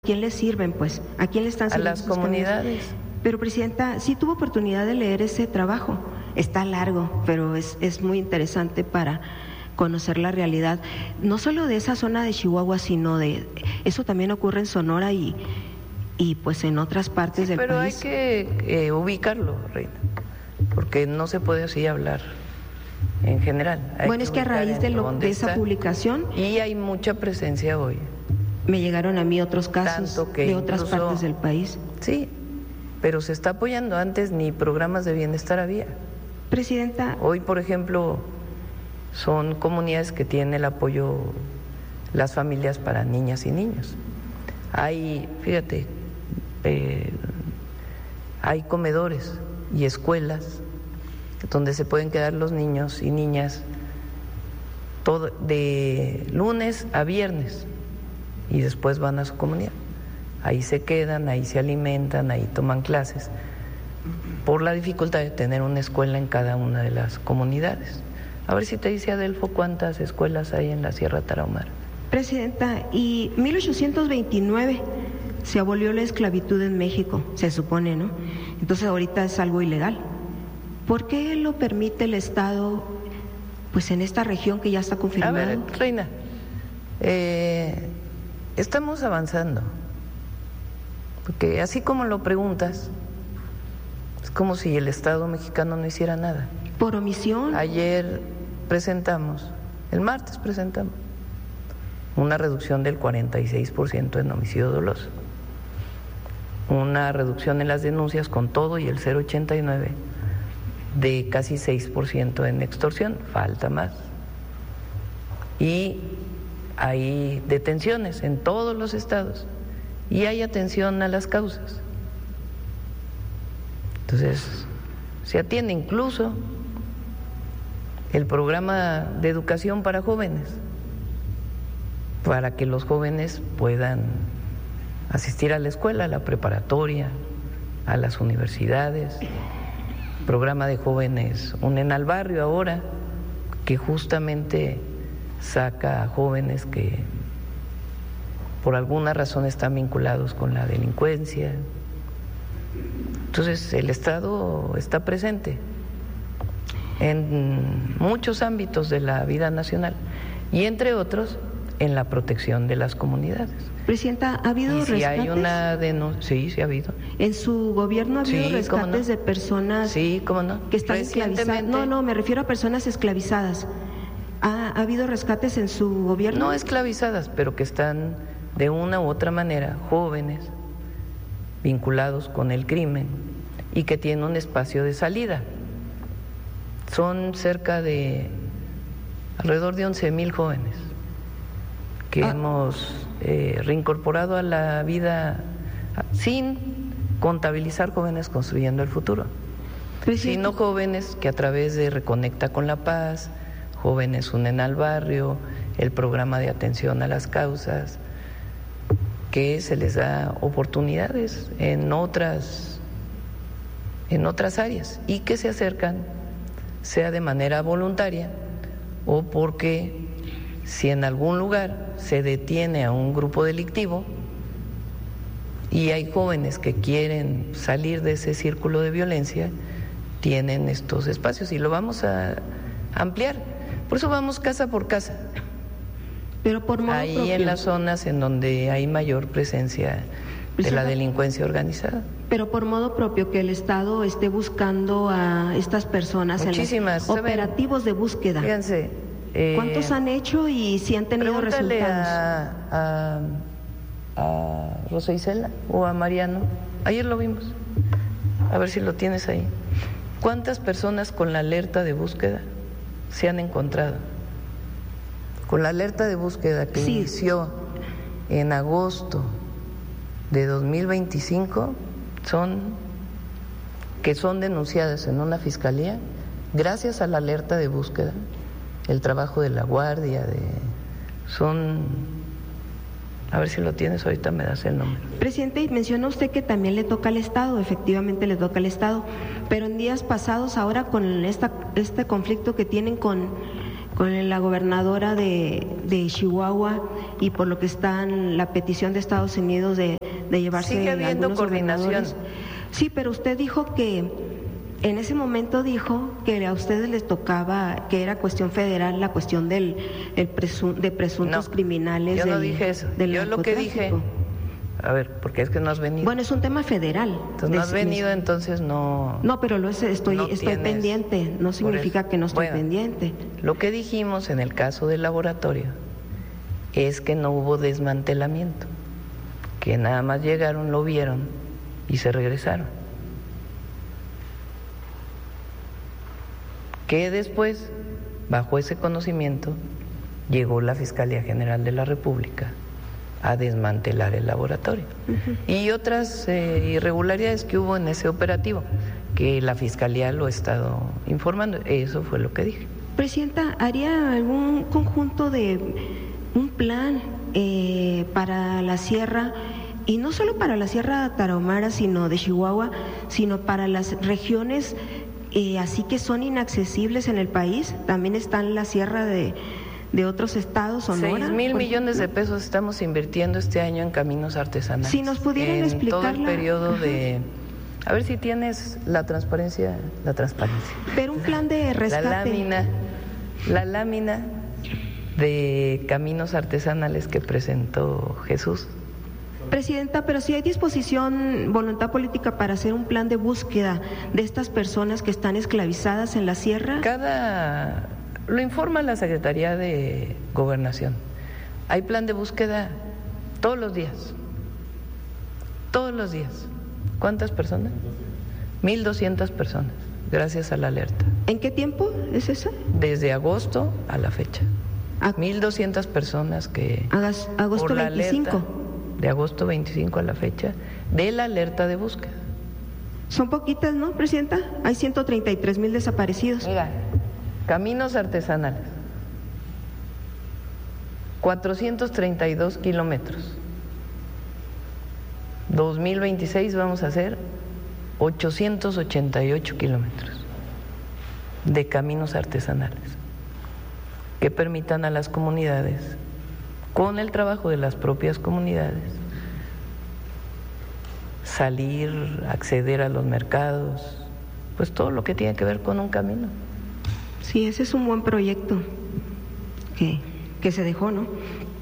quién les sirven, pues? ¿A quién le están A sirviendo las estos comunidades. camiones? Pero, Presidenta, sí tuvo oportunidad de leer ese trabajo. Está largo, pero es muy interesante para conocer la realidad, no solo de esa zona de Chihuahua, sino de eso también ocurre en Sonora y pues en otras partes del pero país. Pero hay que ubicarlo, Reina, porque no se puede así hablar en general. Bueno, es que a raíz de esa publicación, y hay mucha presencia hoy. Me llegaron a mí otros casos de otras partes del país. Sí, pero se está apoyando. Antes ni programas de bienestar había. Presidenta. Hoy, por ejemplo, son comunidades que tienen el apoyo las familias para niñas y niños. Hay, fíjate, hay comedores y escuelas donde se pueden quedar los niños y niñas todo, de lunes a viernes, y después van a su comunidad. Ahí se quedan, ahí se alimentan, ahí toman clases, por la dificultad de tener una escuela en cada una de las comunidades. A ver si te dice Adelfo cuántas escuelas hay en la Sierra Tarahumara. Presidenta, y 1829 se abolió la esclavitud en México, se supone, ¿no? Entonces ahorita es algo ilegal. ¿Por qué lo permite el Estado, pues en esta región que ya está confirmado? A ver, Reina, estamos avanzando, porque así como lo preguntas, es como si el Estado mexicano no hiciera nada. ¿Por omisión? Ayer el martes presentamos una reducción del 46% en homicidio doloso, una reducción en las denuncias con todo y el 0,89% de casi 6% en extorsión, falta más. Y hay detenciones en todos los estados y hay atención a las causas. Entonces, se atiende incluso el programa de educación para jóvenes, para que los jóvenes puedan asistir a la escuela, a la preparatoria, a las universidades. Programa de jóvenes Unen al Barrio ahora, que justamente saca a jóvenes que por alguna razón están vinculados con la delincuencia. Entonces el Estado está presente en muchos ámbitos de la vida nacional y entre otros en la protección de las comunidades. Presidenta, ¿ha habido rescates? Si hay una denuncia, sí ha habido. ¿En su gobierno ha habido rescates de personas que están esclavizadas? No, me refiero a personas esclavizadas. ¿Ha habido rescates en su gobierno? No esclavizadas, pero que están de una u otra manera jóvenes vinculados con el crimen y que tienen un espacio de salida. Son cerca de alrededor de 11,000 jóvenes que hemos reincorporado a la vida sin contabilizar jóvenes construyendo el futuro, sino jóvenes que a través de Reconecta con la Paz, Jóvenes Unen al Barrio, el programa de atención a las causas, que se les da oportunidades en otras áreas y que se acercan, sea de manera voluntaria o porque si en algún lugar se detiene a un grupo delictivo y hay jóvenes que quieren salir de ese círculo de violencia, tienen estos espacios y lo vamos a ampliar. Por eso vamos casa por casa. Pero por modo ahí propio. En las zonas en donde hay mayor presencia de la delincuencia organizada. Pero por modo propio que el Estado esté buscando a estas personas. Muchísimas. En los operativos de búsqueda. Fíjense. ¿Cuántos han hecho y si han tenido resultados? A Rosa Isela o a Mariano. Ayer lo vimos. A ver si lo tienes ahí. ¿Cuántas personas con la alerta de búsqueda se han encontrado? Con la alerta de búsqueda que inició en agosto de 2025, son denunciadas en una fiscalía, gracias a la alerta de búsqueda, el trabajo de la guardia, a ver si lo tienes, ahorita me das el nombre. Presidente, menciona usted que también le toca al Estado, efectivamente le toca al Estado, pero en días pasados, ahora con este conflicto que tienen con con la gobernadora de Chihuahua y por lo que está en la petición de Estados Unidos de llevarse sigue habiendo algunos coordinación. gobernadores. Sí, pero usted dijo que en ese momento dijo que a ustedes les tocaba, que era cuestión federal, la cuestión de presuntos criminales. Yo no dije eso. Yo lo que dije, a ver, porque es que no has venido. Bueno, es un tema federal. Entonces no has venido, entonces no. No, pero estoy pendiente. No significa que no estoy pendiente. Lo que dijimos en el caso del laboratorio es que no hubo desmantelamiento, que nada más llegaron, lo vieron y se regresaron. Que después, bajo ese conocimiento, llegó la Fiscalía General de la República a desmantelar el laboratorio. Y otras irregularidades que hubo en ese operativo, que la Fiscalía lo ha estado informando. Eso fue lo que dije. Presidenta, ¿haría algún conjunto de un plan para la sierra? Y no solo para la Sierra Tarahumara, sino de Chihuahua, sino para las regiones así que son inaccesibles en el país. También está en la sierra de otros estados, Sonora. 6,000 millones de pesos estamos invirtiendo este año en caminos artesanales. Si nos pudieran explicar todo el periodo de... A ver si tienes la transparencia. Pero un plan de rescate. La lámina de caminos artesanales que presentó Jesús. Presidenta, pero si hay disposición, voluntad política para hacer un plan de búsqueda de estas personas que están esclavizadas en la sierra. Lo informa la Secretaría de Gobernación. Hay plan de búsqueda todos los días. Todos los días. ¿Cuántas personas? 1,200 personas, gracias a la alerta. ¿En qué tiempo es esa? Desde agosto a la fecha. 1,200 personas que... Agosto por la 25. Alerta, de agosto 25 a la fecha, de la alerta de búsqueda. Son poquitas, ¿no, Presidenta? Hay 133,000 desaparecidos. Mira, caminos artesanales, 432 kilómetros. 2026 vamos a hacer 888 kilómetros de caminos artesanales que permitan a las comunidades, con el trabajo de las propias comunidades, salir, acceder a los mercados, pues todo lo que tiene que ver con un camino. Sí, ese es un buen proyecto que se dejó, ¿no?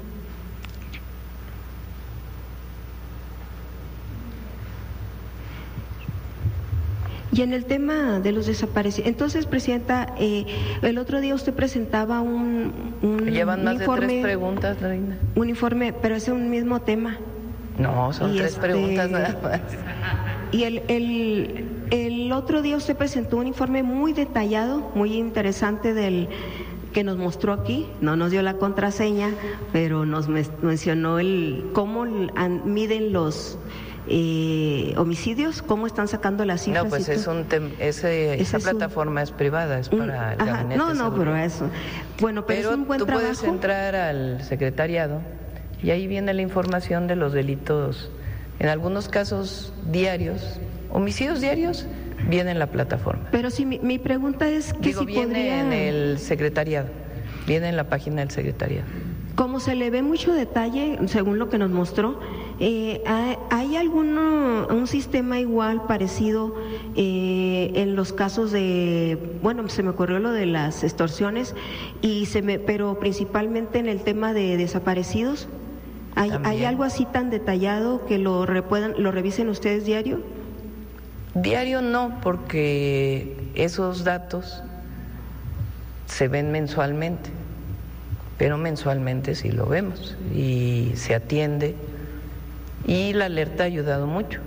Y en el tema de los desaparecidos, entonces, Presidenta, el otro día usted presentaba un Llevan más informe, de 3 preguntas, Reina. Un informe, pero es un mismo tema. No, son 3 preguntas nada más. Y el otro día usted presentó un informe muy detallado, muy interesante que nos mostró aquí. No nos dio la contraseña, pero nos mencionó cómo miden los homicidios, cómo están sacando las cifras. No, pues esa plataforma es privada, es para el gabinete. No, pero eso. Bueno, pero es un buen tú trabajo. Puedes entrar al secretariado y ahí viene la información de los delitos, en algunos casos diarios, homicidios diarios, viene en la plataforma. Pero sí, mi pregunta es que viene en el secretariado, viene en la página del secretariado. Como se le ve mucho detalle, según lo que nos mostró, ¿hay un sistema igual, parecido en los casos de, bueno, se me ocurrió lo de las extorsiones, pero principalmente en el tema de desaparecidos? ¿Hay algo así tan detallado que lo revisen ustedes diario? Diario no, porque esos datos se ven mensualmente. Pero mensualmente sí lo vemos y se atiende, y la alerta ha ayudado mucho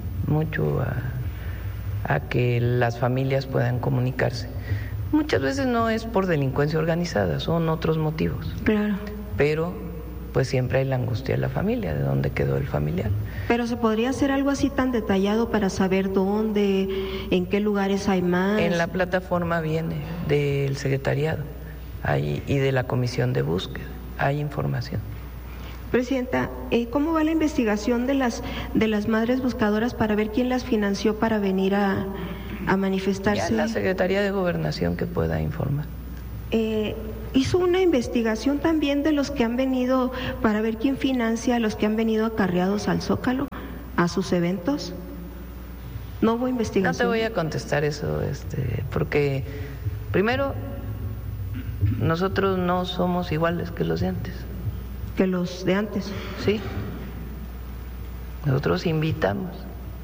a que las familias puedan comunicarse. Muchas veces no es por delincuencia organizada, son otros motivos. Claro. Pero pues siempre hay la angustia de la familia, de dónde quedó el familiar. Pero ¿se podría hacer algo así tan detallado para saber dónde, en qué lugares hay más? En la plataforma viene del secretariado. Y de la comisión de búsqueda hay información. Presidenta, ¿cómo va la investigación de las madres buscadoras para ver quién las financió para venir a manifestarse? Ya la Secretaría de Gobernación que pueda informar. hizo una investigación también de los que han venido, para ver quién financia a los que han venido acarreados al Zócalo, a sus eventos? No hubo investigación. No te voy a contestar eso, porque primero, nosotros no somos iguales que los de antes. Que los de antes. Sí. Nosotros invitamos.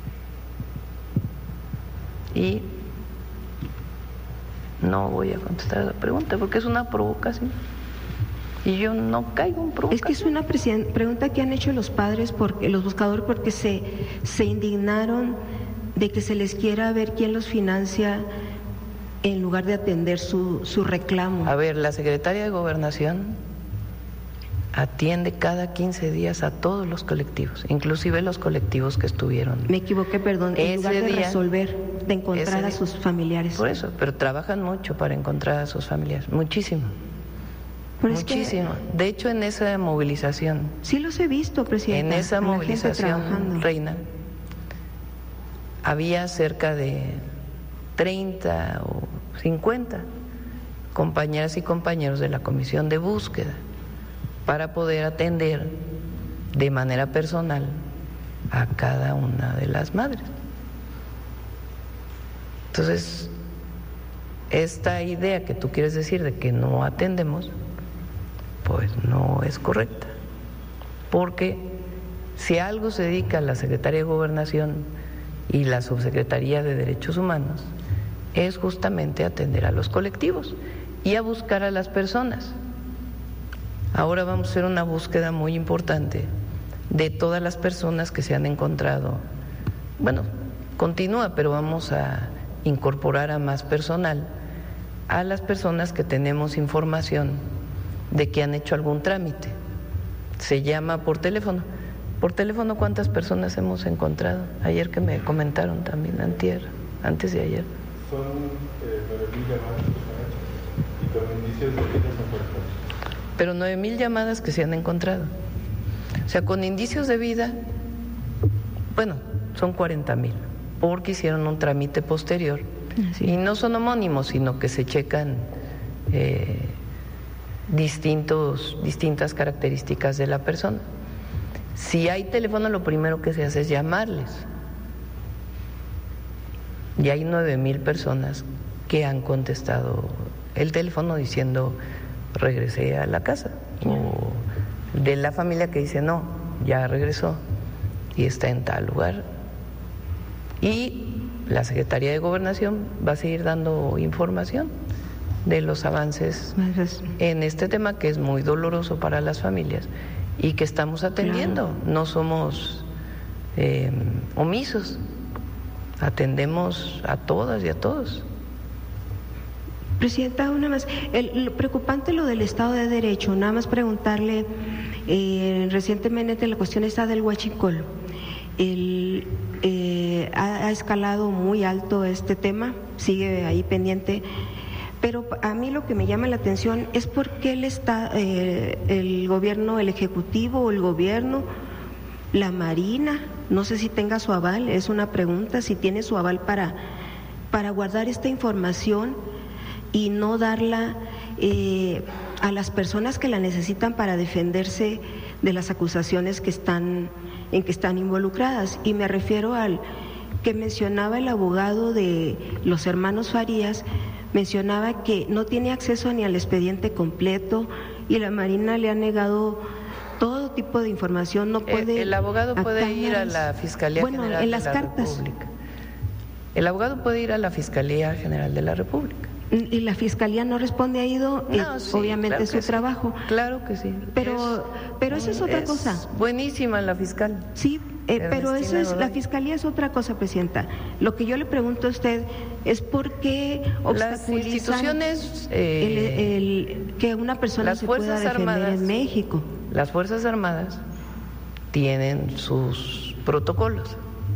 Y no voy a contestar la pregunta porque es una provocación. Y yo no caigo en provocación. Es que es una pregunta que han hecho los padres, los buscadores, porque se indignaron de que se les quiera ver quién los financia en lugar de atender su reclamo. A ver, la secretaria de Gobernación atiende cada 15 días a todos los colectivos, inclusive los colectivos que estuvieron. Me equivoqué, perdón, en lugar de resolver, de encontrar a sus familiares. Por eso, pero trabajan mucho para encontrar a sus familiares, muchísimo. Pero muchísimo. De hecho, en esa movilización. Sí los he visto, presidenta. En esa movilización, Reina, había cerca de 30 o 50 compañeras y compañeros de la Comisión de Búsqueda para poder atender de manera personal a cada una de las madres. Entonces, esta idea que tú quieres decir de que no atendemos, pues no es correcta, porque si a algo se dedica la Secretaría de Gobernación y la Subsecretaría de Derechos Humanos, es justamente atender a los colectivos y a buscar a las personas. Ahora vamos a hacer una búsqueda muy importante de todas las personas que se han encontrado. Bueno, continúa, pero vamos a incorporar a más personal, a las personas que tenemos información de que han hecho algún trámite. Se llama por teléfono. Por teléfono, ¿cuántas personas hemos encontrado? Ayer que me comentaron también, antes de ayer. Son 9,000 llamadas y con indicios de vida son 40. Pero 9,000 llamadas que se han encontrado. O sea, con indicios de vida, bueno, son 40,000, porque hicieron un trámite posterior. Sí. Y no son homónimos, sino que se checan distintas características de la persona. Si hay teléfono, lo primero que se hace es llamarles. Y hay 9,000 personas que han contestado el teléfono diciendo regresé a la casa, o de la familia que dice no, ya regresó y está en tal lugar. Y la Secretaría de Gobernación va a seguir dando información de los avances en este tema que es muy doloroso para las familias y que estamos atendiendo. Claro. No somos omisos, atendemos a todas y a todos. Presidenta, una más, preocupante lo del Estado de Derecho, nada más preguntarle, recientemente la cuestión está del huachicol, ha escalado muy alto este tema, sigue ahí pendiente, pero a mí lo que me llama la atención es por qué el gobierno, el Ejecutivo o el gobierno, la Marina, no sé si tenga su aval, es una pregunta, si tiene su aval para guardar esta información y no darla a las personas que la necesitan para defenderse de las acusaciones en que están involucradas. Y me refiero al que mencionaba el abogado de los hermanos Farías, mencionaba que no tiene acceso ni al expediente completo y la Marina le ha negado todo tipo de información. No puede. El abogado puede ir a la Fiscalía General en las de la cartas. República. El abogado puede ir a la Fiscalía General de la República. Y la Fiscalía no responde, ha ido, no, sí, obviamente claro es su trabajo. Claro que sí. Pero eso es otra cosa. Buenísima la fiscal. Sí, pero eso es, la Fiscalía es otra cosa, Presidenta. Lo que yo le pregunto a usted es por qué obstaculizan las instituciones, que una persona se pueda defender en México. Las Fuerzas Armadas tienen sus protocolos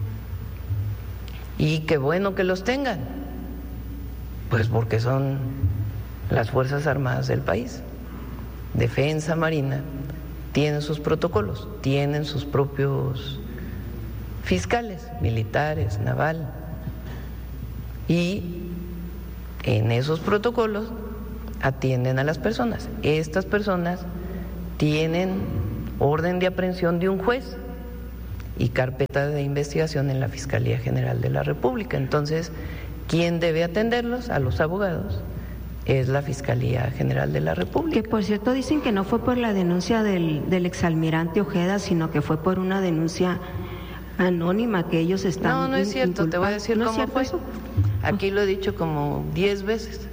y qué bueno que los tengan. Pues porque son las Fuerzas Armadas del país. Defensa, Marina, tienen sus protocolos, tienen sus propios fiscales, militares, naval. Y en esos protocolos atienden a las personas. Estas personas tienen orden de aprehensión de un juez y carpeta de investigación en la Fiscalía General de la República. Entonces, ¿quién debe atenderlos? A los abogados. Es la Fiscalía General de la República. Que por cierto dicen que no fue por la denuncia del exalmirante Ojeda, sino que fue por una denuncia anónima que ellos están No es cierto, te voy a decir cómo fue. Eso? Aquí lo he dicho como 10 veces.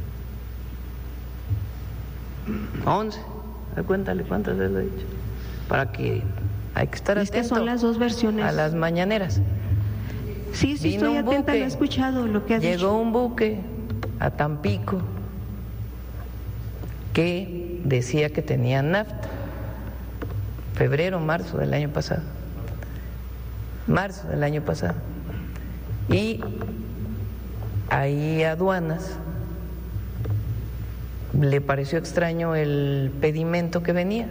11. Cuéntale cuántas veces lo he dicho. Para que hay que estar atento. Es que son las dos versiones. A las mañaneras. Sí, estoy atenta, lo he escuchado lo que has dicho. Llegó un buque a Tampico que decía que tenía nafta. Febrero, marzo del año pasado. Y ahí aduanas le pareció extraño el pedimento que venía.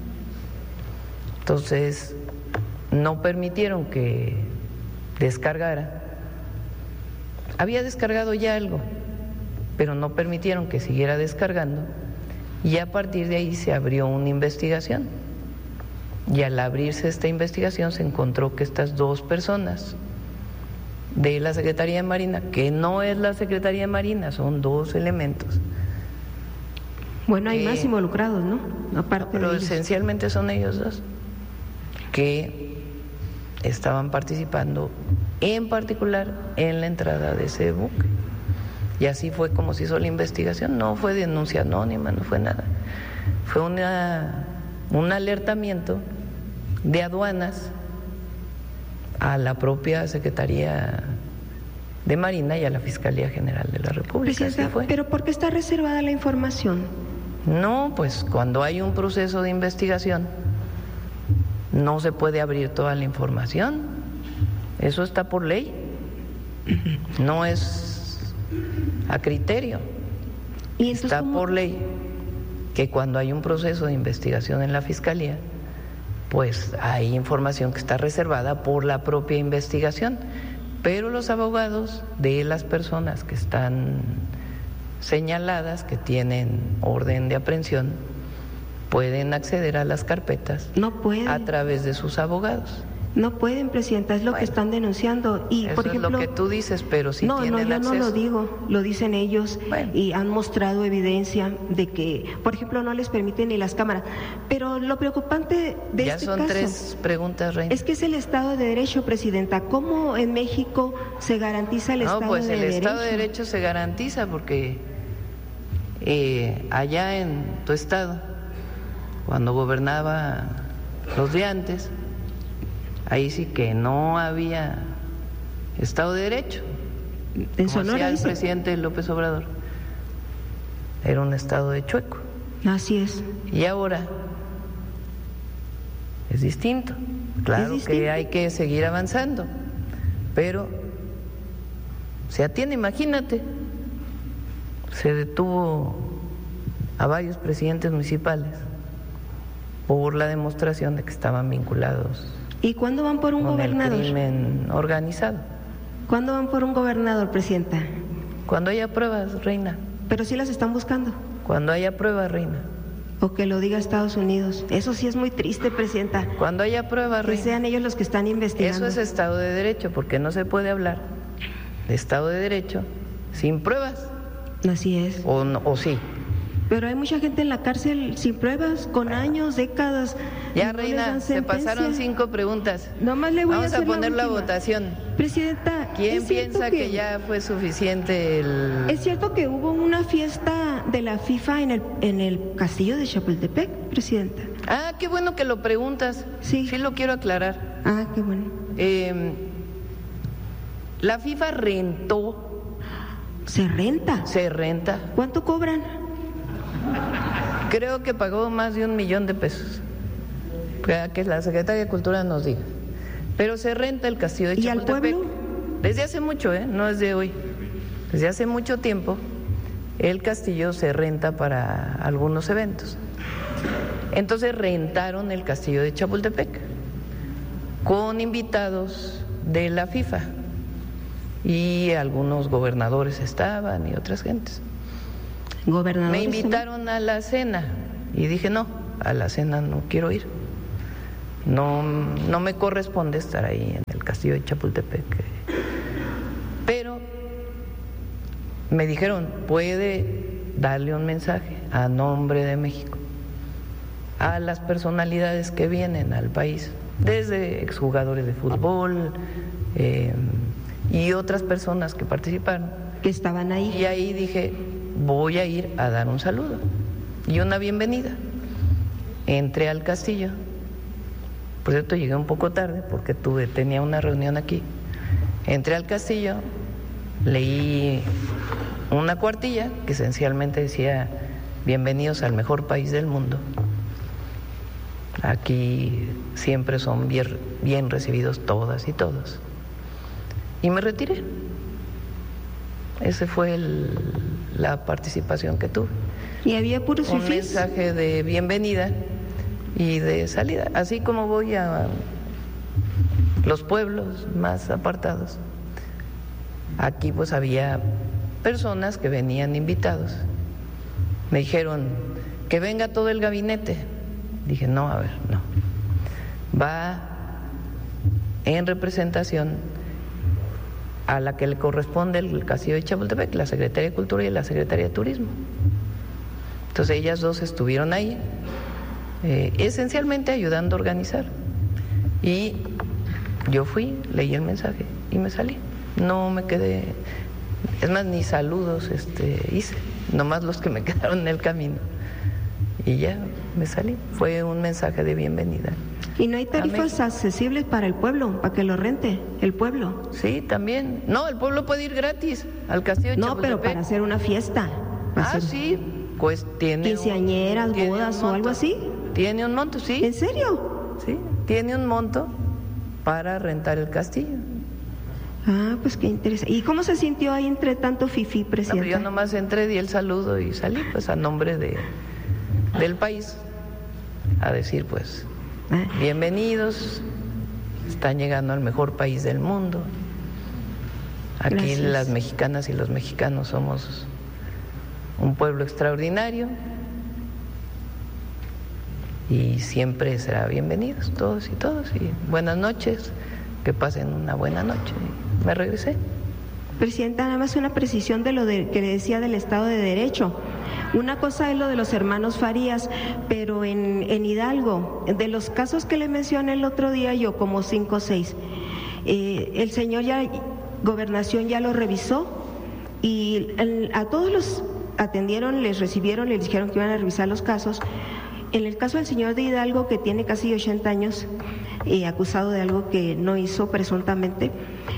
Entonces no permitieron que descargara. Había descargado ya algo, pero no permitieron que siguiera descargando, y a partir de ahí se abrió una investigación. Y al abrirse esta investigación se encontró que estas dos personas de la Secretaría de Marina, que no es la Secretaría de Marina, son dos elementos. Bueno, hay más involucrados, ¿no? Aparte pero de ellos. Esencialmente son ellos dos que estaban participando en particular en la entrada de ese buque. Y así fue como se hizo la investigación. No fue denuncia anónima, no fue nada. Fue un alertamiento de aduanas a la propia Secretaría de Marina y a la Fiscalía General de la República. Así fue. ¿Pero por qué está reservada la información? No, pues cuando hay un proceso de investigación no se puede abrir toda la información. Eso está por ley. No es a criterio. ¿Y está por ley que cuando hay un proceso de investigación en la Fiscalía, pues hay información que está reservada por la propia investigación, pero los abogados de las personas que están señaladas, que tienen orden de aprehensión, pueden acceder a las carpetas a través de sus abogados. No pueden, Presidenta, es lo que están denunciando. Y, eso por ejemplo, es lo que tú dices, pero si tienen acceso. No, yo no lo digo, lo dicen ellos, y han mostrado evidencia de que, por ejemplo, no les permiten ni las cámaras. Pero lo preocupante de ya este son caso 3 preguntas, Reina. Es que es el Estado de Derecho, Presidenta. ¿Cómo en México se garantiza el Estado de Derecho? No, pues el Estado de Derecho se garantiza porque allá en tu estado, cuando gobernaba los de antes, ahí sí que no había Estado de Derecho. En Sonora, el presidente López Obrador. Era un estado de chueco. Así es. Y ahora es distinto. Claro que hay que seguir avanzando, pero se atiende, imagínate, se detuvo a varios presidentes municipales por la demostración de que estaban vinculados. ¿Y cuándo van por un gobernador? El crimen organizado. ¿Cuándo van por un gobernador, Presidenta? Cuando haya pruebas, Reina. Pero sí las están buscando. Cuando haya pruebas, Reina. O que lo diga Estados Unidos. Eso sí es muy triste, Presidenta. Cuando haya pruebas, Reina. Que sean ellos los que están investigando. Eso es Estado de Derecho, porque no se puede hablar de Estado de Derecho sin pruebas. Así es. O sí. Pero hay mucha gente en la cárcel sin pruebas, con años, décadas. Ya, Reina, se pasaron 5 preguntas. Nomás le voy Vamos a poner la votación. Presidenta, ¿quién piensa que ya fue suficiente el...? ¿Es cierto que hubo una fiesta de la FIFA en el castillo de Chapultepec, Presidenta? Ah, qué bueno que lo preguntas. Sí lo quiero aclarar. Ah, qué bueno. La FIFA rentó. ¿Se renta? Se renta. ¿Cuánto cobran? Creo que pagó más de $1 millón. Que la Secretaría de Cultura nos diga. Pero se renta el castillo de Chapultepec. ¿Y al pueblo? Desde hace mucho, no es de hoy. Desde hace mucho tiempo el castillo se renta para algunos eventos. Entonces rentaron el castillo de Chapultepec con invitados de la FIFA y algunos gobernadores estaban y otras gentes. Gobernador. Me invitaron a la cena y dije, no, a la cena no quiero ir. No me corresponde estar ahí en el castillo de Chapultepec. Pero me dijeron, puede darle un mensaje a nombre de México a las personalidades que vienen al país, desde exjugadores de fútbol y otras personas que participaron. Que estaban ahí. Y ahí dije, voy a ir a dar un saludo y una bienvenida. Entré al castillo. Por cierto, llegué un poco tarde porque tenía una reunión aquí. Entré al castillo, leí una cuartilla que esencialmente decía, bienvenidos al mejor país del mundo. Aquí siempre son bien recibidos todas y todos. Y me retiré. Esa fue la participación que tuve. Y había puros fifís. Un mensaje de bienvenida y de salida, así como voy a los pueblos más apartados. Aquí pues había personas que venían invitados. Me dijeron que venga todo el gabinete. Dije, no, a ver, no. Va en representación a la que le corresponde el castillo de Chapultepec, la Secretaría de Cultura y la Secretaría de Turismo. Entonces ellas dos estuvieron ahí, esencialmente ayudando a organizar. Y yo fui, leí el mensaje y me salí. No me quedé, es más, ni saludos hice, nomás los que me quedaron en el camino. Y ya me salí. Fue un mensaje de bienvenida. ¿Y no hay tarifas accesibles para el pueblo, para que lo rente el pueblo? Sí, también. No, el pueblo puede ir gratis al castillo de Chapultepec. No, pero para hacer una fiesta. Sí, pues tiene quinceañeras, bodas o algo así. Tiene un monto, sí. ¿En serio? Sí, tiene un monto para rentar el castillo. Ah, pues qué interesante. ¿Y cómo se sintió ahí entre tanto fifí, presidenta? Yo nomás entré, di el saludo y salí, pues a nombre del país, a decir, pues, bienvenidos, están llegando al mejor país del mundo. Aquí gracias. Las mexicanas y los mexicanos somos un pueblo extraordinario y siempre será bienvenidos todos y todos, y buenas noches, que pasen una buena noche. Me regresé. Presidenta, nada más una precisión de lo que le decía del Estado de Derecho. Una cosa es lo de los hermanos Farías, pero en Hidalgo, de los casos que le mencioné el otro día, yo como 5 o 6, el señor Gobernación ya lo revisó y a todos los atendieron, les recibieron, les dijeron que iban a revisar los casos. En el caso del señor de Hidalgo, que tiene casi 80 años, acusado de algo que no hizo presuntamente,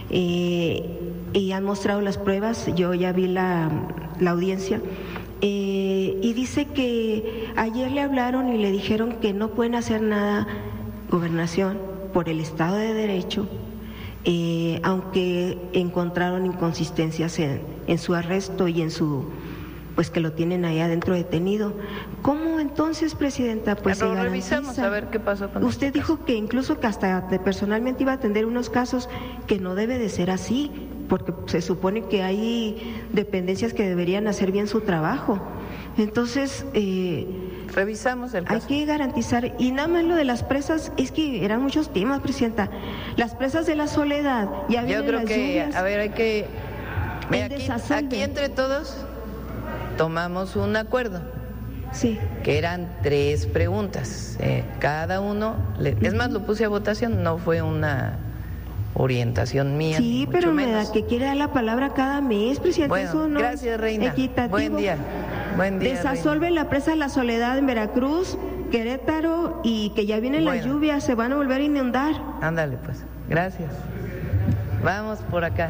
y han mostrado las pruebas, yo ya vi la audiencia, y dice que ayer le hablaron y le dijeron que no pueden hacer nada, Gobernación, por el Estado de Derecho, aunque encontraron inconsistencias en su arresto y en su, pues que lo tienen ahí adentro detenido. ¿Cómo entonces, presidenta? Pues lo revisamos a ver qué pasó con usted dijo que incluso que hasta personalmente iba a atender unos casos que no debe de ser así, porque se supone que hay dependencias que deberían hacer bien su trabajo. Entonces, revisamos el caso. Hay que garantizar, y nada más lo de las presas, es que eran muchos temas, presidenta. Las presas de la Soledad, ya vienen las lluvias. Yo creo que, a ver, hay que... Mira, aquí entre todos tomamos un acuerdo. Sí. Que eran 3 preguntas. Cada uno, es más, lo puse a votación, no fue una orientación mía. Sí, pero me da que quiere dar la palabra cada mes, presidente. Bueno, eso no gracias, Reina. Equitativo. Buen día. Desasolve la presa de la Soledad en Veracruz, Querétaro, y que ya vienen las lluvias, se van a volver a inundar. Ándale, pues. Gracias. Vamos por acá.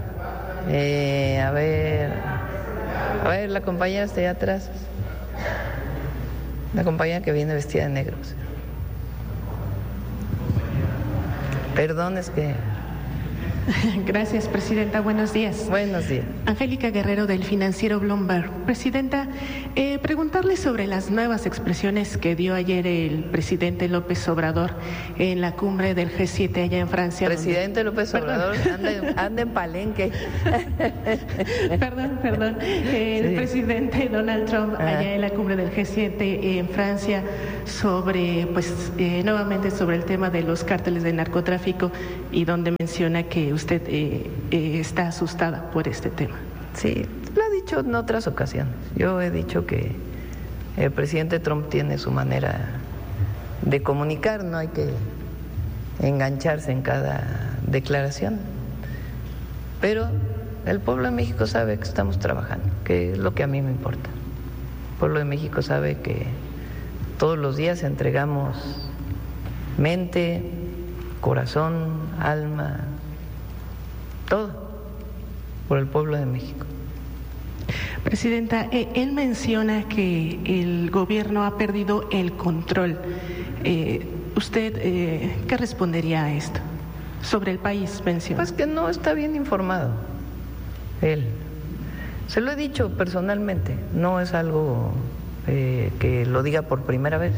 A ver, la compañera está allá atrás. La compañera que viene vestida de negro. Perdón, es que Gracias, Presidenta. Buenos días. Buenos días. Angélica Guerrero, del financiero Bloomberg. Presidenta, preguntarle sobre las nuevas expresiones que dio ayer el presidente López Obrador en la cumbre del G7 allá en Francia. Presidente López Obrador anda en Palenque. Perdón. El presidente Donald Trump allá en la cumbre del G7 en Francia sobre, nuevamente sobre el tema de los cárteles de narcotráfico, y donde menciona que usted está asustada por este tema. Sí, lo he dicho en otras ocasiones. Yo he dicho que el presidente Trump tiene su manera de comunicar, no hay que engancharse en cada declaración. Pero el pueblo de México sabe que estamos trabajando, que es lo que a mí me importa. El pueblo de México sabe que todos los días entregamos mente, corazón, alma, todo por el pueblo de México. Presidenta, él menciona que el gobierno ha perdido el control. ¿Usted qué respondería a esto? Sobre el país, menciona. Pues que no está bien informado él. Se lo he dicho personalmente, no es algo que lo diga por primera vez.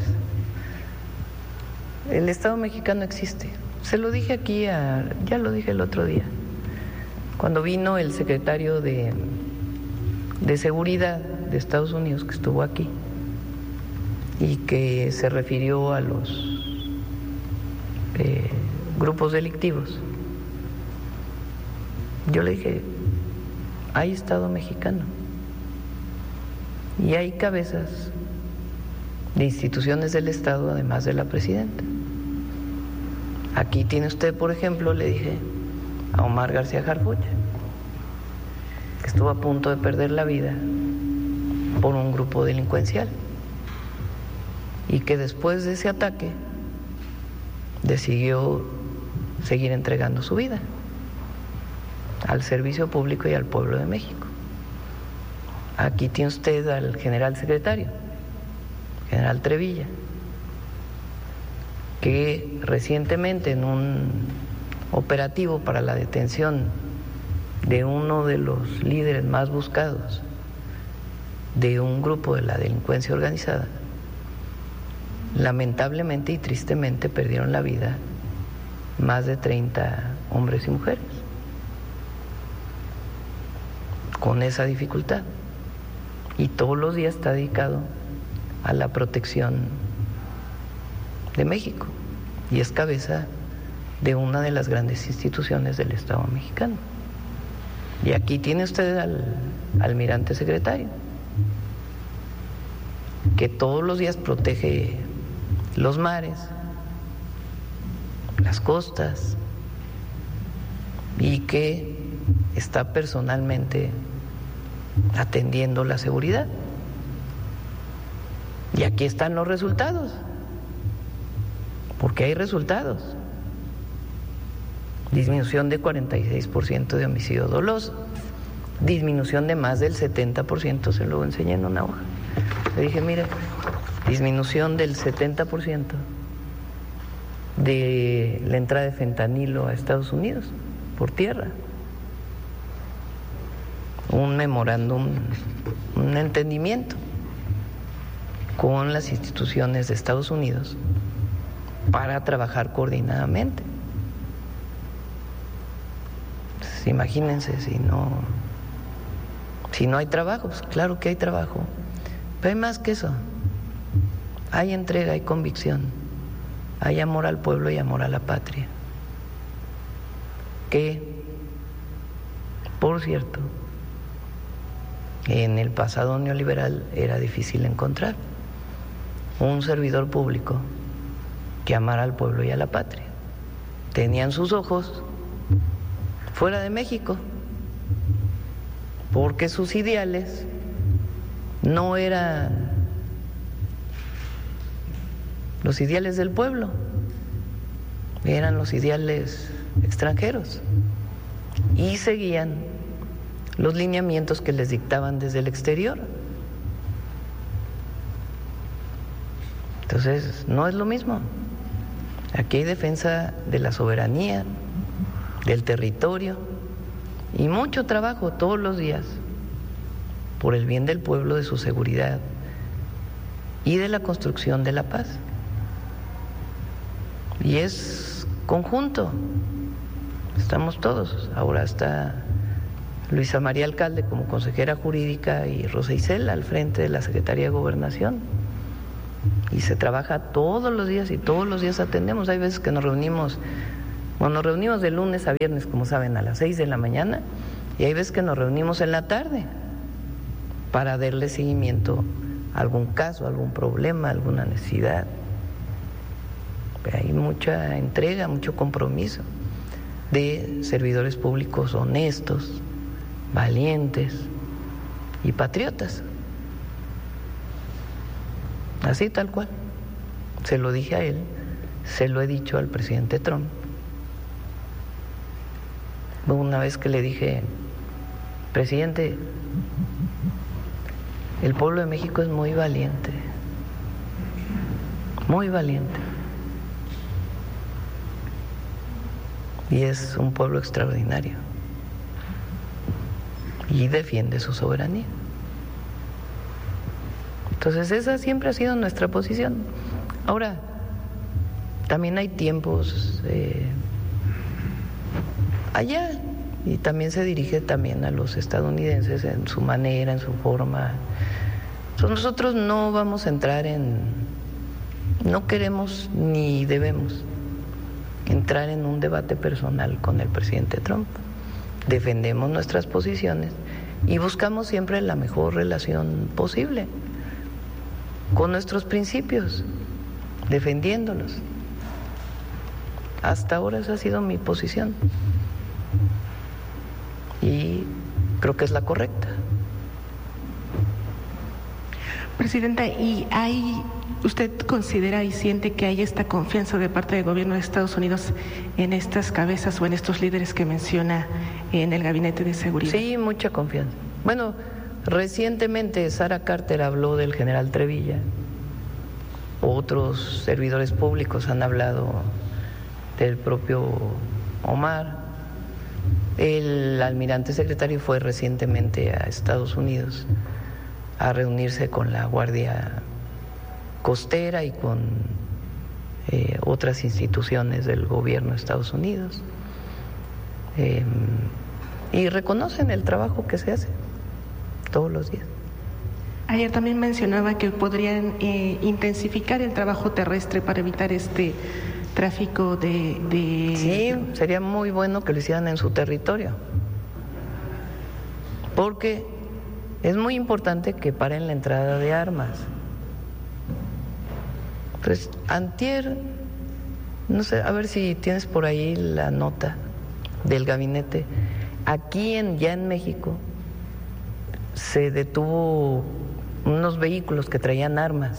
El Estado mexicano existe. Se lo dije aquí, ya lo dije el otro día, cuando vino el secretario de Seguridad de Estados Unidos, que estuvo aquí, y que se refirió a los grupos delictivos. Yo le dije, hay Estado mexicano y hay cabezas de instituciones del Estado, además de la presidenta. Aquí tiene usted, por ejemplo, le dije a Omar García Harfuch, que estuvo a punto de perder la vida por un grupo delincuencial y que después de ese ataque decidió seguir entregando su vida al servicio público y al pueblo de México. Aquí tiene usted al general secretario, general Trevilla, que recientemente en un operativo para la detención de uno de los líderes más buscados de un grupo de la delincuencia organizada, lamentablemente y tristemente perdieron la vida más de 30 hombres y mujeres con esa dificultad, y todos los días está dedicado a la protección de México y es cabeza de una de las grandes instituciones del Estado mexicano. Y aquí tiene usted al almirante secretario, que todos los días protege los mares, las costas, y que está personalmente atendiendo la seguridad. Y aquí están los resultados, porque hay resultados. Disminución de 46% de homicidio doloso, disminución de más del 70%, se lo enseñé en una hoja. Le dije, mire, disminución del 70% de la entrada de fentanilo a Estados Unidos por tierra. Un memorándum, un entendimiento con las instituciones de Estados Unidos para trabajar coordinadamente. Pues imagínense si no hay trabajo. Pues claro que hay trabajo, pero hay más que eso. Hay entrega, hay convicción, hay amor al pueblo y amor a la patria, que, por cierto, en el pasado neoliberal era difícil encontrar un servidor público que amara al pueblo y a la patria. Tenían sus ojos fuera de México, porque sus ideales no eran los ideales del pueblo, eran los ideales extranjeros, y seguían los lineamientos que les dictaban desde el exterior. Entonces, no es lo mismo. Aquí hay defensa de la soberanía, del territorio y mucho trabajo todos los días por el bien del pueblo, de su seguridad y de la construcción de la paz. Y es conjunto, estamos todos. Ahora está Luisa María Alcalde como consejera jurídica y Rosa Isela al frente de la Secretaría de Gobernación. Y se trabaja todos los días y todos los días atendemos. Hay veces que nos reunimos de lunes a viernes, como saben, a las 6 de la mañana, y hay veces que nos reunimos en la tarde para darle seguimiento a algún caso, algún problema, alguna necesidad. Hay mucha entrega, mucho compromiso de servidores públicos honestos, valientes y patriotas. Así tal cual. Se lo dije a él, se lo he dicho al presidente Trump. Una vez que le dije, presidente, el pueblo de México es muy valiente, muy valiente. Y es un pueblo extraordinario. Y defiende su soberanía. Entonces esa siempre ha sido nuestra posición. Ahora, también hay tiempos allá, y también se dirige también a los estadounidenses en su manera, en su forma. Entonces nosotros no vamos a entrar no queremos ni debemos entrar en un debate personal con el presidente Trump. Defendemos nuestras posiciones y buscamos siempre la mejor relación posible con nuestros principios, defendiéndolos. Hasta ahora esa ha sido mi posición y creo que es la correcta. Presidenta, ¿usted considera y siente que hay esta confianza de parte del gobierno de Estados Unidos en estas cabezas o en estos líderes que menciona en el Gabinete de Seguridad? Sí, mucha confianza. Bueno, recientemente Sara Carter habló del general Trevilla. Otros servidores públicos han hablado del propio Omar. El almirante secretario fue recientemente a Estados Unidos a reunirse con la Guardia Costera y con otras instituciones del gobierno de Estados Unidos. Y reconocen el trabajo que se hace todos los días. Ayer también mencionaba que podrían intensificar el trabajo terrestre para evitar este tráfico de... Sí, sería muy bueno que lo hicieran en su territorio, porque es muy importante que paren la entrada de armas. Entonces, antier, no sé, a ver si tienes por ahí la nota del gabinete. Aquí ya en México se detuvo unos vehículos que traían armas,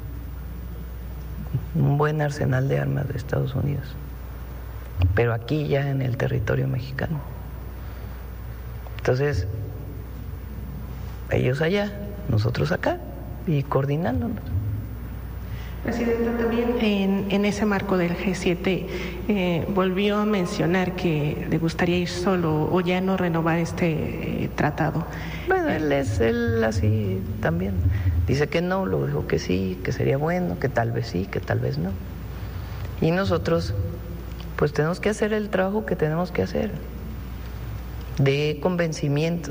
un buen arsenal de armas de Estados Unidos, pero aquí ya en el territorio mexicano. Entonces, ellos allá, nosotros acá, y coordinándonos. Presidenta, también en ese marco del G7 volvió a mencionar que le gustaría ir solo o ya no renovar este tratado. Bueno, él así también. Dice que no, luego dijo que sí, que sería bueno, que tal vez sí, que tal vez no. Y nosotros, pues tenemos que hacer el trabajo que tenemos que hacer, de convencimiento,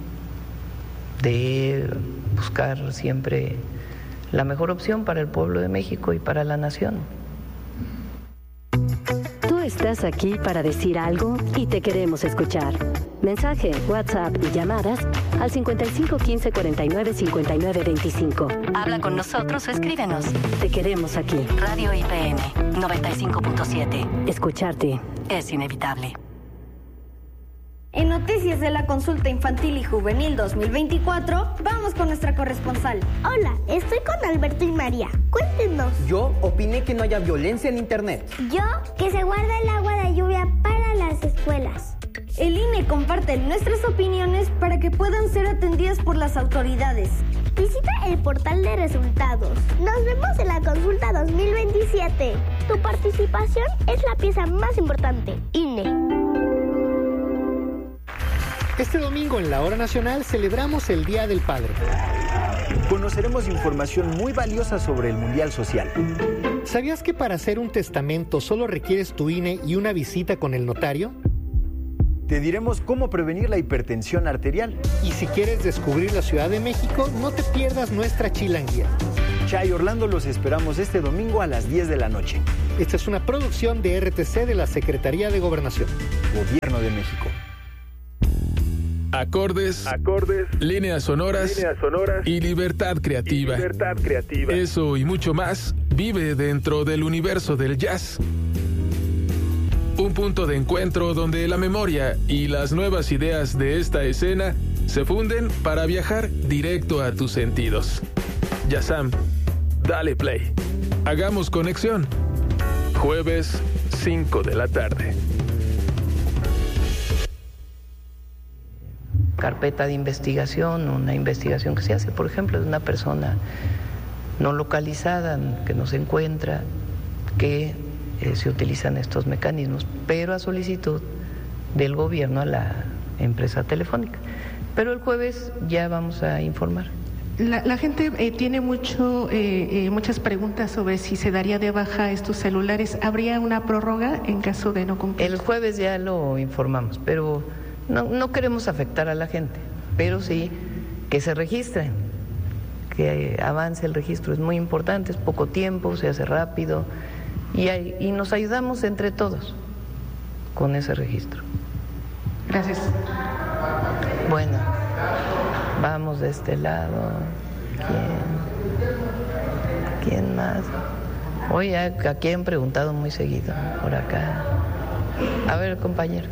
de buscar siempre la mejor opción para el pueblo de México y para la nación. Tú estás aquí para decir algo y te queremos escuchar. Mensaje, WhatsApp y llamadas al 55 15 49 59 25. Habla con nosotros o escríbenos. Te queremos aquí. Radio IPN 95.7. Escucharte es inevitable. En Noticias de la Consulta Infantil y Juvenil 2024, vamos con nuestra corresponsal. Hola, estoy con Alberto y María. Cuéntenos. Yo opiné que no haya violencia en Internet. Yo, que se guarda el agua de lluvia para las escuelas. El INE comparte nuestras opiniones para que puedan ser atendidas por las autoridades. Visita el portal de resultados. Nos vemos en la Consulta 2027. Tu participación es la pieza más importante. INE. Este domingo en la Hora Nacional celebramos el Día del Padre. Conoceremos información muy valiosa sobre el Mundial Social. ¿Sabías que para hacer un testamento solo requieres tu INE y una visita con el notario? Te diremos cómo prevenir la hipertensión arterial. Y si quieres descubrir la Ciudad de México, no te pierdas nuestra chilanguía. Chay Orlando, los esperamos este domingo a las 10 de la noche. Esta es una producción de RTC de la Secretaría de Gobernación. Gobierno de México. Acordes, líneas sonoras y libertad creativa. Eso y mucho más vive dentro del universo del jazz. Un punto de encuentro donde la memoria y las nuevas ideas de esta escena se funden para viajar directo a tus sentidos. Jazzam, dale play. Hagamos conexión. Jueves, 5 de la tarde. Carpeta de investigación, una investigación que se hace, por ejemplo, de una persona no localizada, que no se encuentra, que se utilizan estos mecanismos, pero a solicitud del gobierno a la empresa telefónica. Pero el jueves ya vamos a informar. La gente tiene muchas preguntas sobre si se daría de baja estos celulares. ¿Habría una prórroga en caso de no cumplir? El jueves ya lo informamos, pero no queremos afectar a la gente, pero sí que se registren, que avance el registro. Es muy importante, es poco tiempo, se hace rápido y nos ayudamos entre todos con ese registro. Gracias. Bueno, vamos de este lado. ¿Quién más? Oye, aquí han preguntado muy seguido, por acá. A ver, compañero.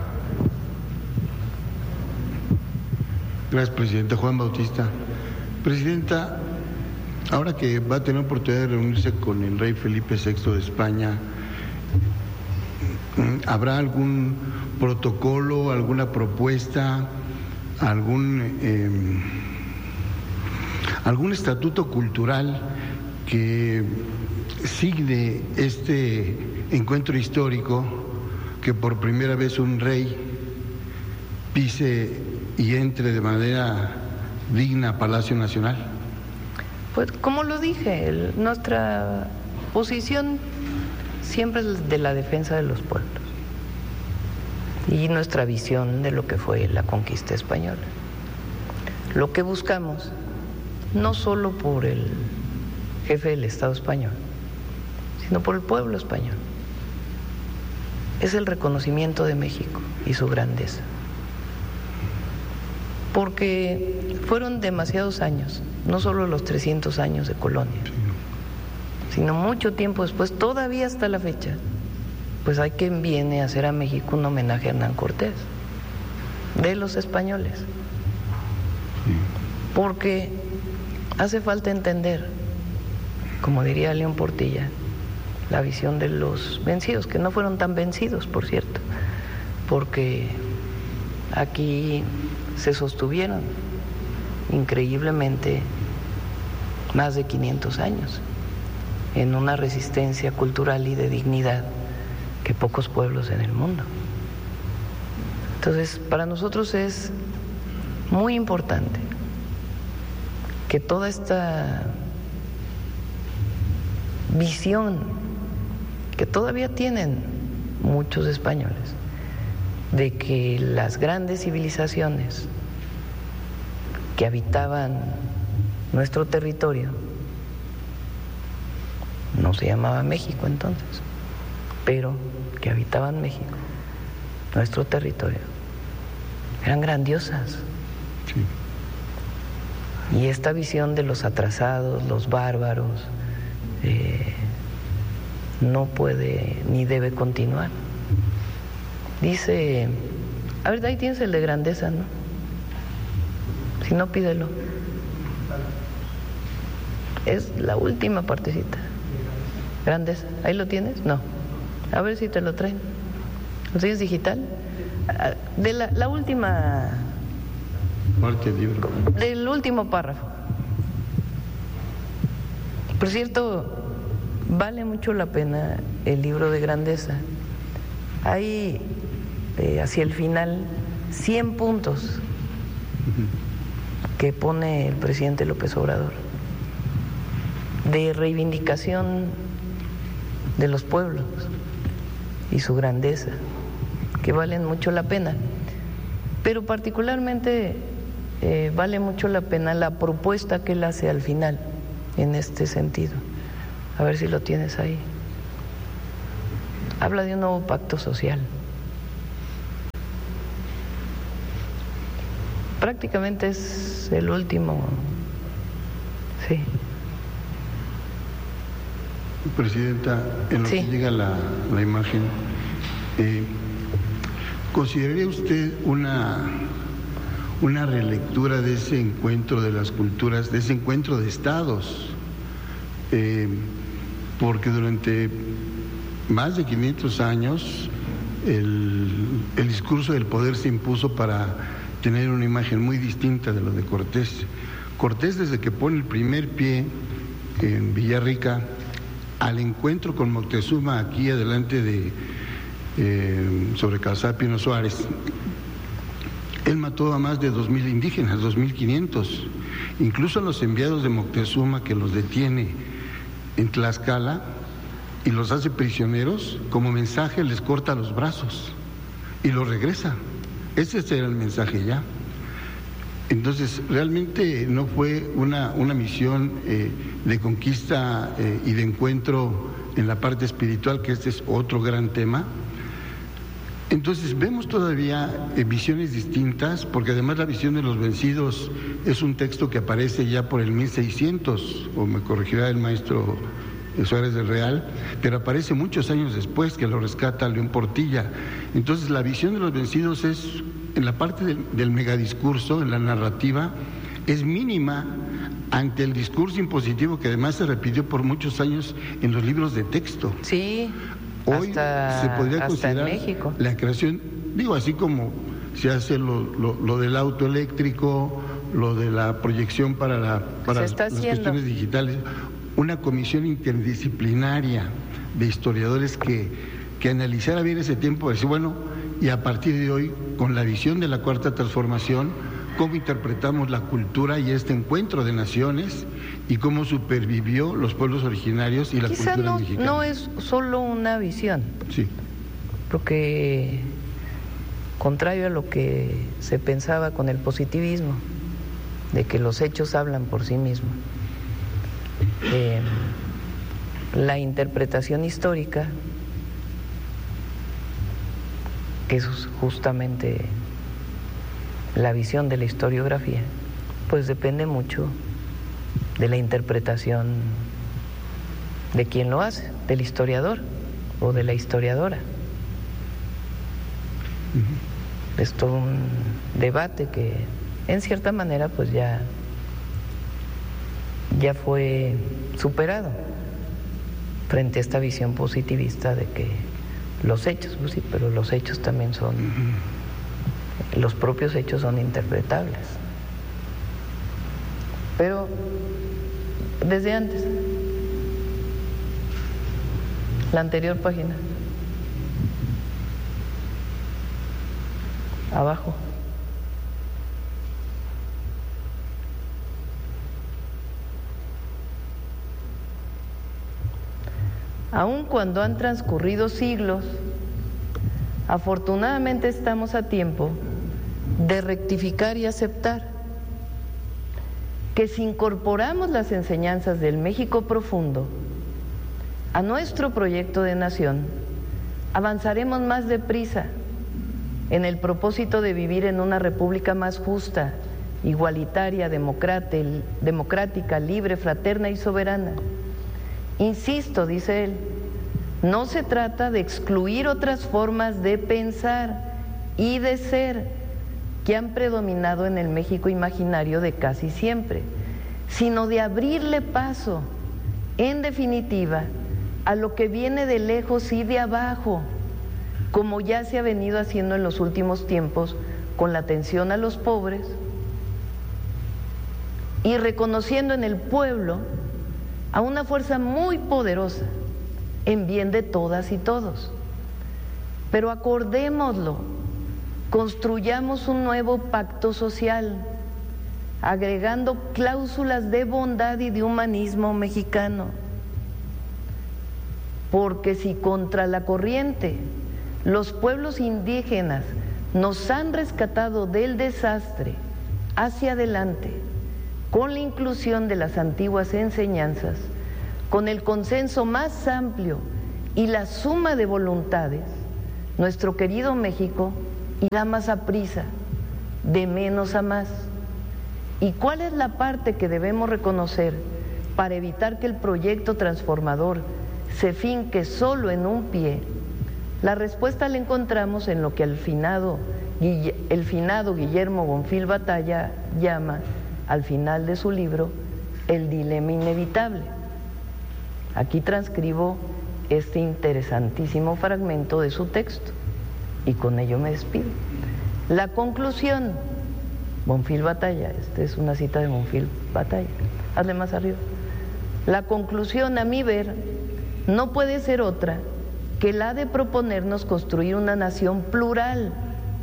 Gracias, Presidenta. Juan Bautista. Presidenta, ahora que va a tener oportunidad de reunirse con el rey Felipe VI de España, ¿habrá algún protocolo, alguna propuesta, algún estatuto cultural que signe este encuentro histórico, que por primera vez un rey pise y entre de manera digna a Palacio Nacional? Pues como lo dije, nuestra posición siempre es de la defensa de los pueblos y nuestra visión de lo que fue la conquista española. Lo que buscamos, no solo por el jefe del Estado español, sino por el pueblo español, es el reconocimiento de México y su grandeza. Porque fueron demasiados años, no solo los 300 años de colonia, sino mucho tiempo después, todavía hasta la fecha, pues hay quien viene a hacer a México un homenaje a Hernán Cortés, de los españoles. Porque hace falta entender, como diría León Portilla, la visión de los vencidos, que no fueron tan vencidos, por cierto, porque aquí se sostuvieron increíblemente más de 500 años en una resistencia cultural y de dignidad que pocos pueblos en el mundo. Entonces, para nosotros es muy importante que toda esta visión que todavía tienen muchos españoles de que las grandes civilizaciones que habitaban nuestro territorio, no se llamaba México entonces, pero que habitaban México, nuestro territorio, eran grandiosas. Sí. Y esta visión de los atrasados, los bárbaros, no puede ni debe continuar. Dice, a ver, ahí tienes el de grandeza, ¿no? Si no, pídelo. Es la última partecita. Grandeza, ¿ahí lo tienes? No. A ver si te lo traen. ¿Lo tienes digital? De la última... Parte del libro. Del último párrafo. Por cierto, vale mucho la pena el libro de grandeza. Ahí, hacia el final, 100 puntos que pone el presidente López Obrador de reivindicación de los pueblos y su grandeza, que valen mucho la pena. Pero particularmente vale mucho la pena la propuesta que él hace al final en este sentido. A ver si lo tienes ahí. Habla de un nuevo pacto social. Prácticamente es el último, sí. Presidenta, en lo que llega la imagen, ¿consideraría usted una relectura de ese encuentro de las culturas, de ese encuentro de estados? Porque durante más de 500 años el discurso del poder se impuso para tener una imagen muy distinta de lo de Cortés. Cortés, desde que pone el primer pie en Villarrica, al encuentro con Moctezuma aquí adelante de sobre Calzada Pino Suárez, él mató a más de 2,000 indígenas, 2,500. Incluso los enviados de Moctezuma, que los detiene en Tlaxcala y los hace prisioneros, como mensaje les corta los brazos y los regresa. Ese era el mensaje ya. Entonces, realmente no fue una misión de conquista y de encuentro en la parte espiritual, que este es otro gran tema. Entonces, vemos todavía visiones distintas, porque además la visión de los vencidos es un texto que aparece ya por el 1600, o me corregirá el maestro Suárez del Real, pero aparece muchos años después, que lo rescata León Portilla. Entonces, la visión de los vencidos es, en la parte del megadiscurso, en la narrativa, es mínima ante el discurso impositivo que además se repitió por muchos años en los libros de texto. Sí, hoy se podría considerar en México la creación, digo, así como se hace lo del auto eléctrico, lo de la proyección para las cuestiones digitales, una comisión interdisciplinaria de historiadores que analizara bien ese tiempo, decir, bueno, y a partir de hoy, con la visión de la Cuarta Transformación, cómo interpretamos la cultura y este encuentro de naciones y cómo supervivió los pueblos originarios y la cultura mexicana. No es solo una visión. Sí. Porque, contrario a lo que se pensaba con el positivismo, de que los hechos hablan por sí mismos, la interpretación histórica, que es justamente la visión de la historiografía, pues depende mucho de la interpretación de quien lo hace, del historiador o de la historiadora. Es todo un debate que en cierta manera pues ya fue superado frente a esta visión positivista de que los hechos, pues sí, pero los hechos también son, los propios hechos son interpretables. Pero desde antes, la anterior página, abajo. Aun cuando han transcurrido siglos, afortunadamente estamos a tiempo de rectificar y aceptar que si incorporamos las enseñanzas del México profundo a nuestro proyecto de nación, avanzaremos más deprisa en el propósito de vivir en una república más justa, igualitaria, democrática, libre, fraterna y soberana. Insisto, dice él, no se trata de excluir otras formas de pensar y de ser que han predominado en el México imaginario de casi siempre, sino de abrirle paso, en definitiva, a lo que viene de lejos y de abajo, como ya se ha venido haciendo en los últimos tiempos con la atención a los pobres y reconociendo en el pueblo a una fuerza muy poderosa en bien de todas y todos. Pero acordémoslo, construyamos un nuevo pacto social, agregando cláusulas de bondad y de humanismo mexicano. Porque si contra la corriente los pueblos indígenas nos han rescatado del desastre hacia adelante, con la inclusión de las antiguas enseñanzas, con el consenso más amplio y la suma de voluntades, nuestro querido México irá más a prisa, de menos a más. ¿Y cuál es la parte que debemos reconocer para evitar que el proyecto transformador se finque solo en un pie? La respuesta la encontramos en lo que el finado Guillermo Bonfil Batalla llama, al final de su libro, el dilema inevitable. Aquí transcribo este interesantísimo fragmento de su texto y con ello me despido. La conclusión, Bonfil Batalla, esta es una cita de Bonfil Batalla, hazle más arriba. La conclusión, a mi ver, no puede ser otra que la de proponernos construir una nación plural,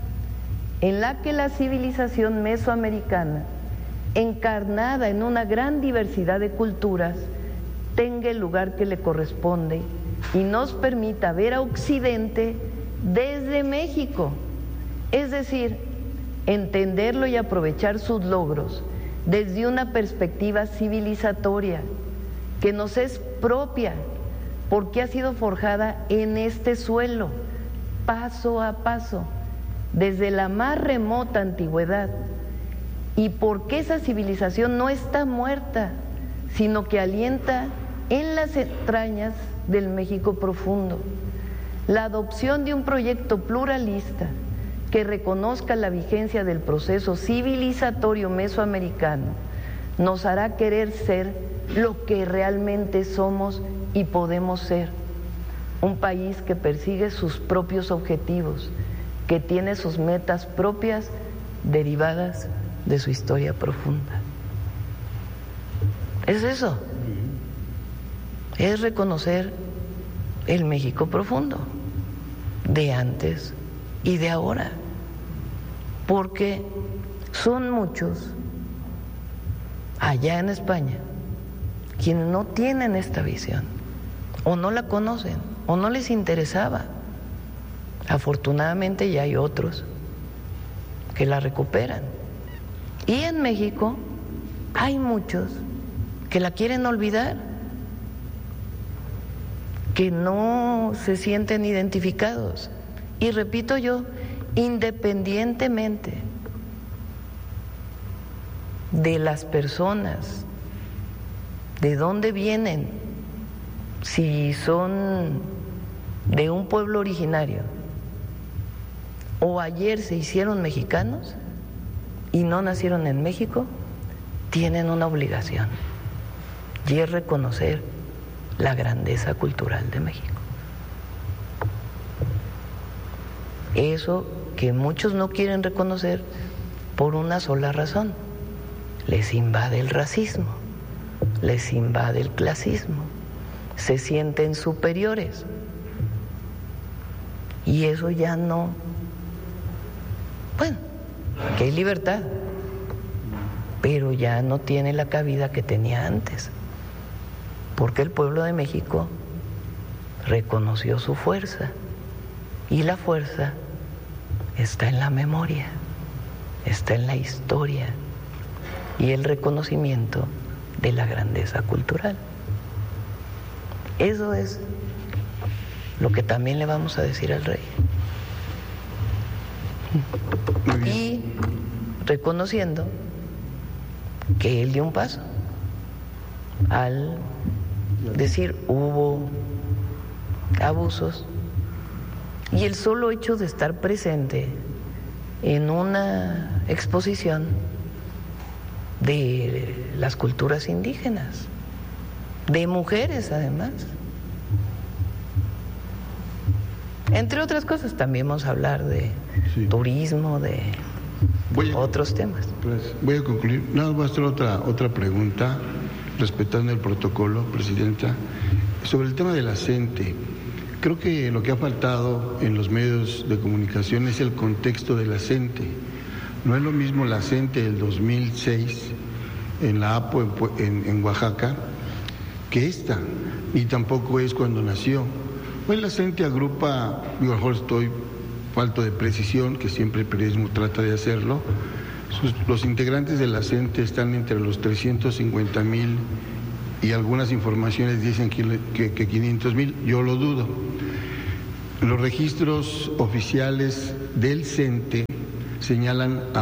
en la que la civilización mesoamericana, encarnada en una gran diversidad de culturas, tenga el lugar que le corresponde y nos permita ver a Occidente desde México, es decir, entenderlo y aprovechar sus logros desde una perspectiva civilizatoria que nos es propia, porque ha sido forjada en este suelo, paso a paso, desde la más remota antigüedad, y porque esa civilización no está muerta, sino que alienta en las entrañas del México profundo. La adopción de un proyecto pluralista que reconozca la vigencia del proceso civilizatorio mesoamericano nos hará querer ser lo que realmente somos y podemos ser, un país que persigue sus propios objetivos, que tiene sus metas propias derivadas de su historia profunda. Es eso, es reconocer el México profundo, de antes y de ahora, porque son muchos allá en España quienes no tienen esta visión, o no la conocen, o no les interesaba. Afortunadamente ya hay otros que la recuperan. Y en México hay muchos que la quieren olvidar, que no se sienten identificados. Y repito yo, independientemente de las personas, de dónde vienen, si son de un pueblo originario o ayer se hicieron mexicanos y no nacieron en México, tienen una obligación, y es reconocer la grandeza cultural de México. Eso que muchos no quieren reconocer por una sola razón: les invade el racismo, les invade el clasismo, se sienten superiores, y eso ya no. Bueno, que hay libertad, pero ya no tiene la cabida que tenía antes, porque el pueblo de México reconoció su fuerza, y la fuerza está en la memoria, está en la historia y el reconocimiento de la grandeza cultural. Eso es lo que también le vamos a decir al rey. Y reconociendo que él dio un paso al decir hubo abusos, y el solo hecho de estar presente en una exposición de las culturas indígenas, de mujeres además, entre otras cosas. También vamos a hablar de turismo, de otros temas. Pues voy a concluir. Nada, voy a hacer otra pregunta, respetando el protocolo, Presidenta, sobre el tema de la CENTE. Creo que lo que ha faltado en los medios de comunicación es el contexto de la CENTE. No es lo mismo la CENTE del 2006 en la APO en Oaxaca que esta, ni tampoco es cuando nació. Pues la CENTE agrupa, a lo mejor estoy falto de precisión, que siempre el periodismo trata de hacerlo. Los integrantes de la CENTE están entre los 350,000 y algunas informaciones dicen que 500,000, yo lo dudo. Los registros oficiales del CENTE señalan a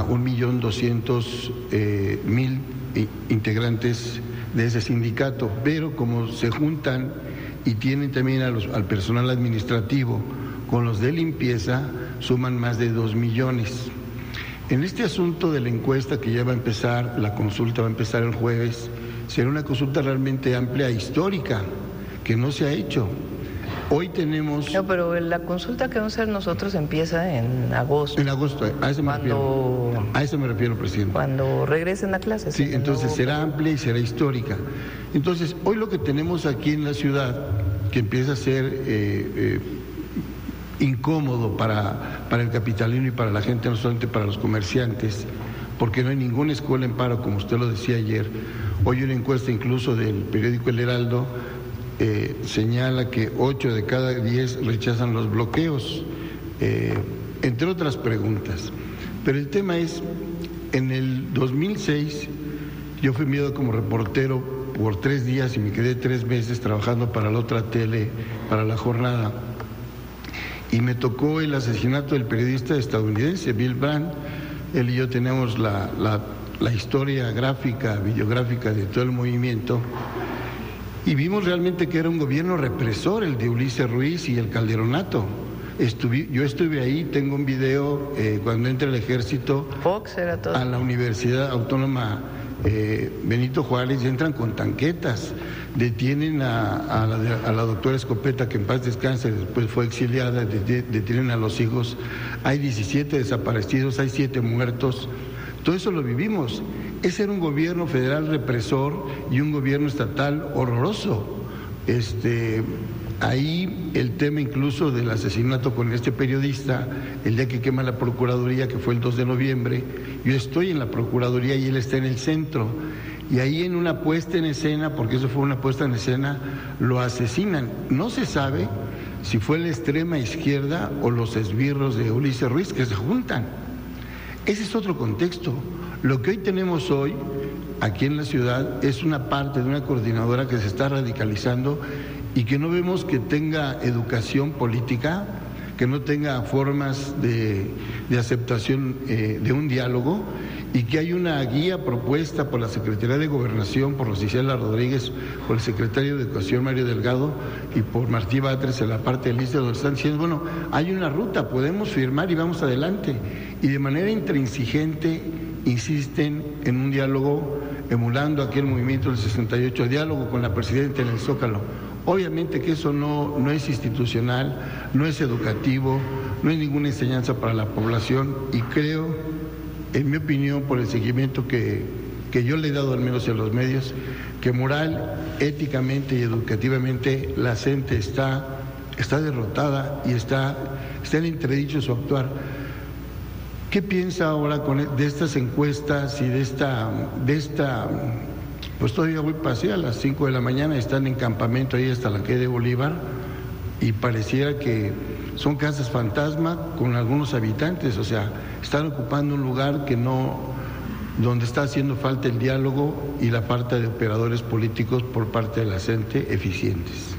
1,200,000 integrantes de ese sindicato, pero como se juntan y tienen también al personal administrativo con los de limpieza, suman más de 2 millones. En este asunto de la encuesta que ya va a empezar, la consulta va a empezar el jueves, será una consulta realmente amplia e histórica, que no se ha hecho. Hoy tenemos... No, pero la consulta que vamos a hacer nosotros empieza en agosto. En agosto, a eso me refiero, presidente. Cuando regresen a clases. Sí, entonces será amplia y será histórica. Entonces, hoy lo que tenemos aquí en la ciudad, que empieza a ser incómodo para el capitalino y para la gente, no solamente para los comerciantes, porque no hay ninguna escuela en paro, como usted lo decía ayer. Hoy una encuesta incluso del periódico El Heraldo señala que 8 de cada 10 rechazan los bloqueos, entre otras preguntas. Pero el tema es, en el 2006 yo fui enviado como reportero por 3 días y me quedé 3 meses trabajando para la otra tele, para La Jornada, y me tocó el asesinato del periodista estadounidense Bill Brandt. Él y yo tenemos la historia gráfica, videográfica de todo el movimiento, y vimos realmente que era un gobierno represor el de Ulises Ruiz y el Calderonato. Yo estuve ahí, tengo un video cuando entra el ejército Fox era todo. A la Universidad Autónoma Benito Juárez, y entran con tanquetas, detienen a la doctora Escopeta, que en paz descanse, después fue exiliada, detienen a los hijos, hay 17 desaparecidos, hay 7 muertos. Todo eso lo vivimos. Ese era un gobierno federal represor y un gobierno estatal horroroso. Ahí el tema incluso del asesinato con este periodista, el día que quema la Procuraduría, que fue el 2 de noviembre, yo estoy en la Procuraduría y él está en el centro. Y ahí en una puesta en escena, porque eso fue una puesta en escena, lo asesinan. No se sabe si fue la extrema izquierda o los esbirros de Ulises Ruiz que se juntan. Ese es otro contexto. Lo que hoy tenemos hoy, aquí en la ciudad, es una parte de una coordinadora que se está radicalizando y que no vemos que tenga educación política, que no tenga formas de aceptación de un diálogo, y que hay una guía propuesta por la Secretaría de Gobernación, por Rosicela Rodríguez, por el secretario de Educación Mario Delgado y por Martí Batres en la parte del ISTE, donde están diciendo, bueno, hay una ruta, podemos firmar y vamos adelante. Y de manera intransigente insisten en un diálogo, emulando aquel movimiento del 68, diálogo con la presidenta en el Zócalo. Obviamente que eso no es institucional, no es educativo, no es ninguna enseñanza para la población, y creo, en mi opinión, por el seguimiento que yo le he dado al menos en los medios, que moral, éticamente y educativamente la CENTE está derrotada y está en entredicho su actuar. ¿Qué piensa ahora de estas encuestas y de esta? Pues todavía voy pasé a las 5 de la mañana, están en campamento ahí hasta la calle de Bolívar, y pareciera que son casas fantasma con algunos habitantes, o sea, están ocupando un lugar donde está haciendo falta el diálogo y la falta de operadores políticos por parte de la CENTE eficientes.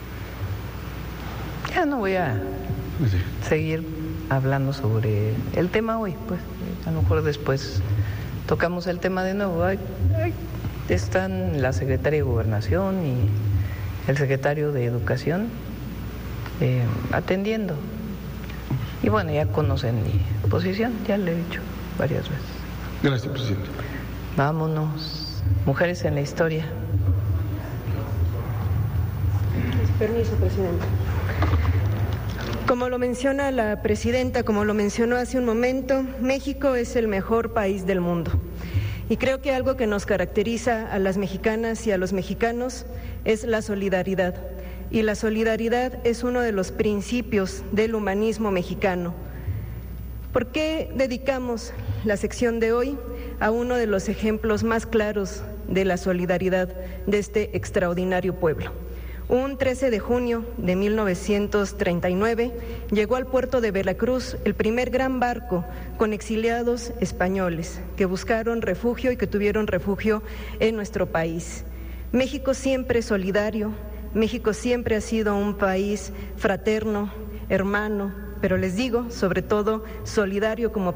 Ya no voy a seguir hablando sobre el tema hoy, pues a lo mejor después tocamos el tema de nuevo. Están la secretaria de Gobernación y el secretario de Educación atendiendo. Y bueno, ya conocen mi posición, ya le he dicho varias veces. Gracias, presidente. Vámonos. Mujeres en la historia. Permiso, presidente. Como lo menciona la presidenta, como lo mencionó hace un momento, México es el mejor país del mundo. Y creo que algo que nos caracteriza a las mexicanas y a los mexicanos es la solidaridad. y la solidaridad es uno de los principios del humanismo mexicano. ¿Por qué dedicamos la sección de hoy a uno de los ejemplos más claros de la solidaridad de este extraordinario pueblo? Un 13 de junio de 1939 llegó al puerto de Veracruz el primer gran barco con exiliados españoles que buscaron refugio y que tuvieron refugio en nuestro país. México siempre es solidario, México siempre ha sido un país fraterno, hermano, pero les digo, sobre todo, solidario como